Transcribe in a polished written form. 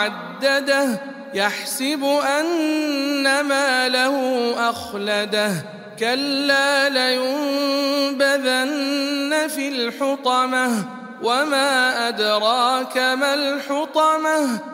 عدده يحسب أن ماله أخلده كلا لينبذن في الحطمة وما أدراك ما الحطمة